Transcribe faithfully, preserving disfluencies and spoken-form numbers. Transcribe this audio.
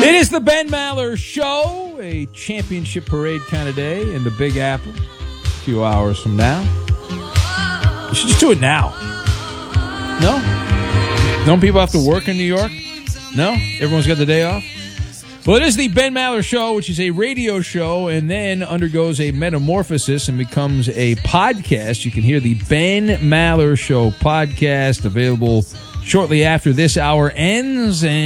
It is the Ben Maller Show, a championship parade kind of day in the Big Apple. A few hours from now. You should just do it now. No? Don't people have to work in New York? No? Everyone's got the day off? Well, it is the Ben Maller Show, which is a radio show and then undergoes a metamorphosis and becomes a podcast. You can hear the Ben Maller Show podcast available shortly after this hour ends. And